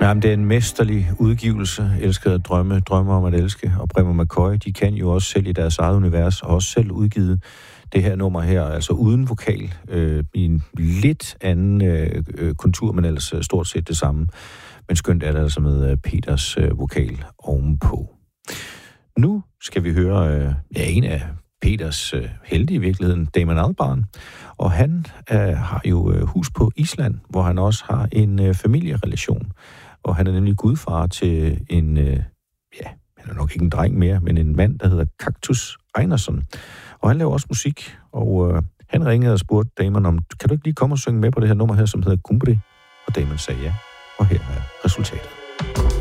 Jamen, det er en mesterlig udgivelse. Elsker at drømme om at elske. Og Bremer McCoy, de kan jo også selv i deres eget univers, og også selv udgivet det her nummer her, altså uden vokal, i en lidt anden kontur, men ellers stort set det samme. Men skønt er det altså med Peters vokal ovenpå. Nu skal vi høre en af Peters helte i virkeligheden, Damon Albarn. Og han har jo hus på Island, hvor han også har en familierelation. Og han er nemlig gudfar til en, han er nok ikke en dreng mere, men en mand, der hedder Kaktus Einarsson. Og han laver også musik, og han ringede og spurgte Damon om, kan du ikke lige komme og synge med på det her nummer her, som hedder Kumbri? Og Damon sagde ja, og her er resultatet.